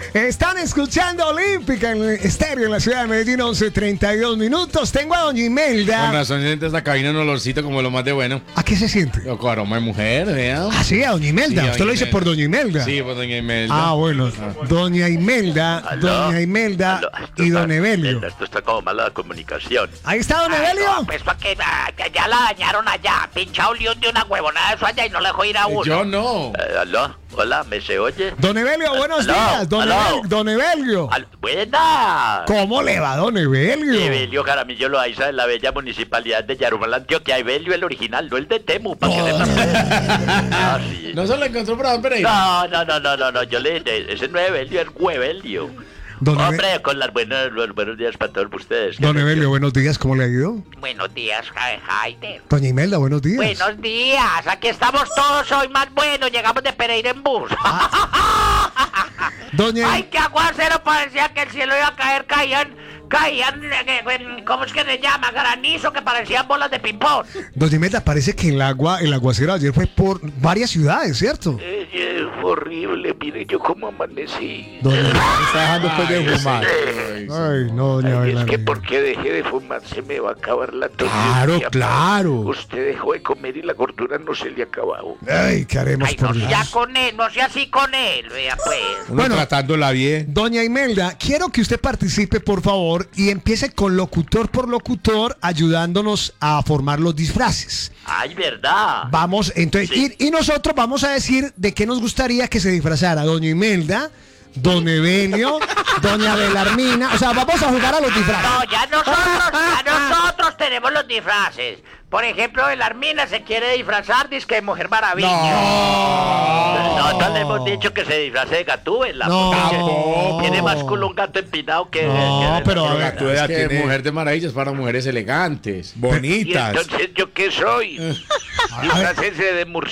Están escuchando Olímpica en estéreo en la ciudad de Medellín, 11:32 minutos. Tengo a doña Imelda. Con razón siente esta cabina un olorcito como lo más de bueno. ¿A qué se siente? Loco, aroma de mujer, vea. Ah, sí, a doña Imelda. Sí, a Usted lo doña dice Imelda. por doña Imelda. Sí, por doña Imelda. Ah, bueno. Doña Imelda, doña Imelda y don Evelio. Esto está como mala comunicación. Ahí está don Evelio. No, pues para que ya la dañaron allá. Pinchado león de una huevonada de eso allá y no le dejó ir a uno. Yo no. ¿Aló? Hola, ¿me se oye? Don Evelio, buenos Aló, días. aló. Don Evelio. ¡Buena! ¿Cómo le va, don Evelio? Evelio Jaramillo Loaiza de la bella municipalidad de Yarumal, Antioquia. Evelio el original, no el de Temu, para que sepan. Ah, sí. No se lo encontró por Adán Pereira. No, yo le... Ese no es Evelio, es Huevelio. Don Hombre, con los buenos días para todos ustedes. Don Evelio, buenos días. ¿Cómo le ha ido? Buenos días, Jaime. Doña Imelda, buenos días. Buenos días. Aquí estamos todos hoy más buenos. Llegamos de Pereira en bus. Doña Ay, qué aguacero, parecía que el cielo iba a caer. Caían, ¿cómo es que se llama? Granizo, que parecían bolas de ping-pong. Doña Imelda, parece que el aguacero ayer fue por varias ciudades, ¿cierto? Fue horrible, mire yo cómo amanecí. Doña Está dejando después de fumar. Ay, no, doña Ay, es Imelda. que porque dejé de fumar se me va a acabar la tos. Claro. Usted dejó de comer y la gordura no se le ha acabado. Ay, ¿qué haremos Ay, por no Dios? sea con él, no sea así con él. Vea, pues. Uno Bueno. tratándola bien. Doña Imelda, quiero que usted participe, por favor, y empiece con locutor por locutor, ayudándonos a formar los disfraces. Ay, ¿verdad? Vamos, entonces, Sí. y nosotros vamos a decir de qué nos gustaría que se disfrazara doña Imelda, don Evelio, doña Belarmina. O sea, vamos a jugar a los disfraces. No, ya nosotros tenemos los disfraces. Por ejemplo, el Armina se quiere disfrazar dizque de Mujer Maravilla. Nosotros le hemos dicho que se disfrace de Gatúbela. No. Porque tiene más culo un gato empinado que... No, que- pero- Pero tú Es ya que tienes Mujer de Maravillas para mujeres elegantes. ¿Y bonitas. entonces yo qué soy? Disfrácese de murciélago.